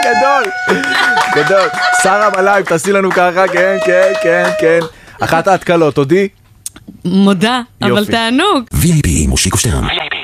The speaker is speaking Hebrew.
גדול. גדול. שרה בלייב, תעשי לנו ככה, כן, כן, כן, כן. אחת ההתקלות, תודי? מודה, אבל תענוג. VIP, מושיקו שטרן.